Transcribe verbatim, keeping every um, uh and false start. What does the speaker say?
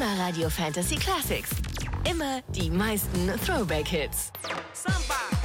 Immer Radio Fantasy Classics. Immer die meisten Throwback-Hits. Samba.